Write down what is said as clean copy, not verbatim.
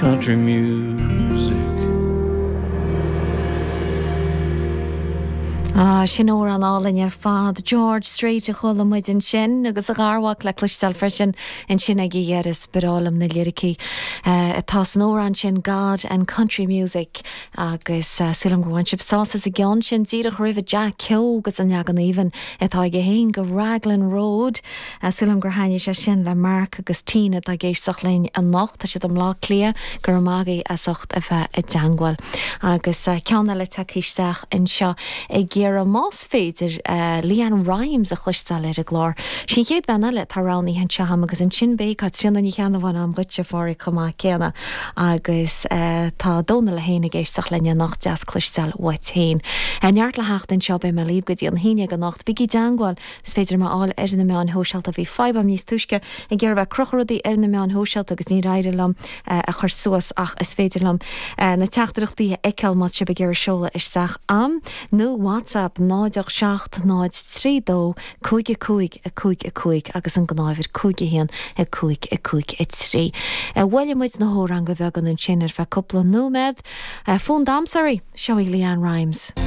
country music. Sin óir an álainn ar fad George Strait a chola muid in sin agus a gáhhaach le clustal freisin in sin ag dhéras berálam na lyricí. Tá san óir an sin God and Country Music agus sulam gohain sib sásas a gceann sin díadach roimh Jack Keogh agus an neagan even atá ag héin go Raglan Road sulam gur haine sé sin le Mark agus Tina a géisteach lein an nacht a si am lá clia gur mágaí a socht a bheith i dangwal agus ceanna le takeísteach in seo ag gur a más féidir Leanne Rimes a chluistal ar a glár. Sin chéad bheanna le tarránaí hen seaham agus an sin bé cá tríanna ní cheanna bhain am gute fáí chumá céanna agus tá dóna le héna géisteach lenne nacht deas chluistal waithéin. Neart le hecht an seo be me líb go dtí an híine go nacht bigí dangwal s féidir má áil ar na meán hósealt a bhí 5 am níos tuisce ag gur bheith crochrodí ar na meán hósealt agus ní raidirlam a chur suas ach is féidirlam na teachtarachtaí eiceil mat se be gur seola is seach am nó WhatsApp 987 52 agus an gnáifir cúige héan a cúig i trí. Bhfuil muid na hórang go bhegan an sin ar fe coppla nómed. Fón damsarí, seo Leanne Rimes.